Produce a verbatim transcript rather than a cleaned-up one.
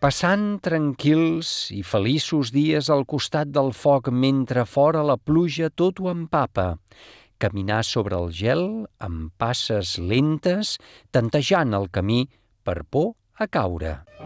Passant tranquils i feliços dies al costat del foc mentre fora la pluja tot ho empapa. Caminar sobre el gel amb passes lentes, tantejant el camí per por a caure.